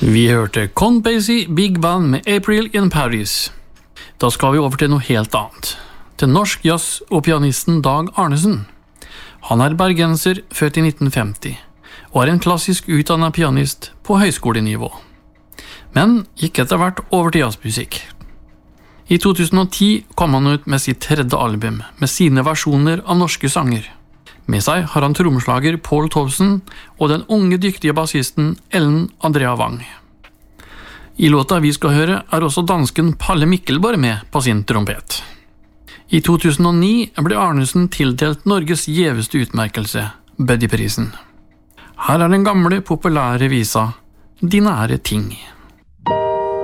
Vi hørte Count Basie Big Band med April in Paris. Da skal vi over til noe helt annet. Til norsk jazz og pianisten Dag Arnesen. Han er bergenser, født i 1950, og er en klassisk utdannet pianist på høyskolenivå. Men gikk etter hvert over til jazzmusikk. I 2010 kom han ut med sitt tredje album, med sine versjoner av norske sanger. Med seg har han trommeslager Paul Towson og den unge dyktige bassisten Ellen Andrea Wang. I låta vi skal høre er også dansken Palle Mikkelborg med på sin trompet. I 2009 ble Arnesen tildelt Norges gjeveste utmerkelse, Buddy-prisen. Her er den gamle, populære visa «De nære ting».